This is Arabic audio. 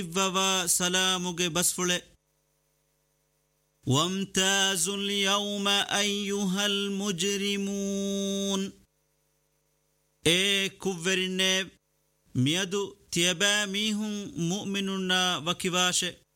ووا سلامك بسفل وامتازوا اليوم أيها المجرمون كفرين ميدو تيباميهم مؤمنون وكباش